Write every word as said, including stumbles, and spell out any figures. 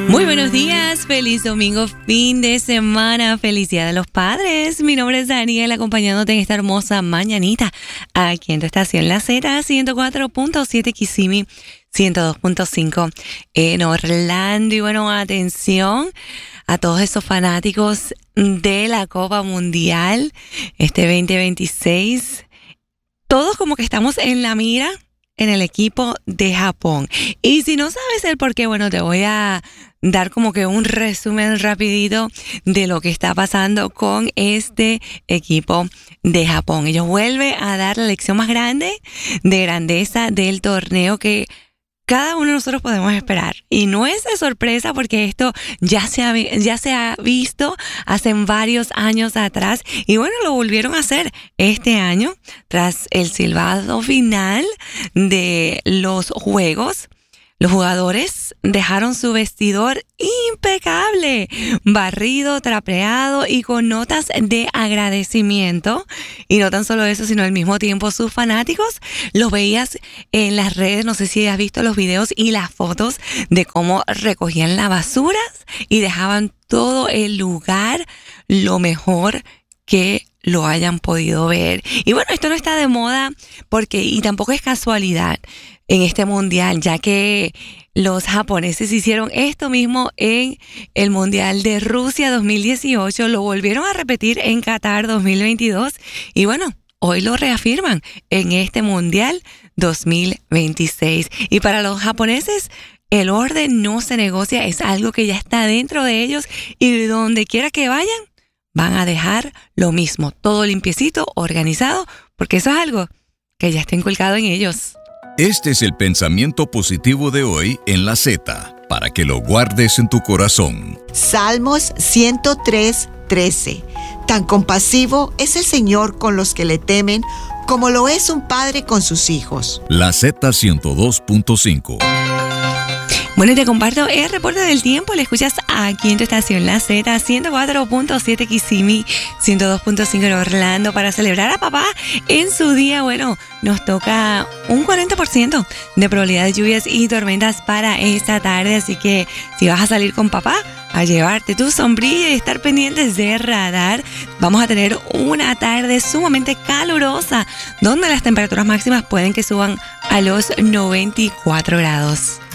Muy buenos días, feliz domingo, fin de semana, felicidad de los padres. Mi nombre es Daniel, acompañándote en esta hermosa mañanita aquí en tu estación La Z, ciento cuatro punto siete Kissimmee, ciento dos punto cinco en Orlando. Y bueno, atención a todos esos fanáticos de la Copa Mundial este veinte veintiséis. Todos como que estamos en la mira en el equipo de Japón. Y si no sabes el por qué, bueno, te voy a dar como que un resumen rapidito de lo que está pasando con este equipo de Japón. Ellos vuelven a dar la lección más grande de grandeza del torneo que cada uno de nosotros podemos esperar. Y no es de sorpresa porque esto ya se ha, ya se ha visto hace varios años atrás. Y bueno, lo volvieron a hacer este año tras el silbado final de los juegos. Los jugadores dejaron su vestidor impecable, barrido, trapeado y con notas de agradecimiento. Y no tan solo eso, sino al mismo tiempo sus fanáticos los veías en las redes. No sé si has visto los videos y las fotos de cómo recogían las basuras y dejaban todo el lugar lo mejor que lo hayan podido ver. Y bueno, esto no está de moda porque, y tampoco es casualidad en este mundial, ya que los japoneses hicieron esto mismo en el Mundial de Rusia dos mil dieciocho, lo volvieron a repetir en Qatar dos mil veintidós y bueno, hoy lo reafirman en este Mundial dos mil veintiséis. Y para los japoneses, el orden no se negocia, es algo que ya está dentro de ellos y donde quiera que vayan, van a dejar lo mismo, todo limpiecito, organizado, porque eso es algo que ya está inculcado en ellos. Este es el pensamiento positivo de hoy en la Z, para que lo guardes en tu corazón. Salmos ciento tres, trece. Tan compasivo es el Señor con los que le temen, como lo es un padre con sus hijos. La Z ciento dos punto cinco. Bueno, y te comparto el reporte del tiempo. Le escuchas aquí en tu estación La Z, ciento cuatro punto siete Kissimmee, ciento dos punto cinco en Orlando. Para celebrar a papá en su día, bueno, nos toca un cuarenta por ciento de probabilidad de lluvias y tormentas para esta tarde. Así que si vas a salir con papá a llevarte tu sombrilla y estar pendientes de radar, vamos a tener una tarde sumamente calurosa, donde las temperaturas máximas pueden que suban a los noventa y cuatro grados.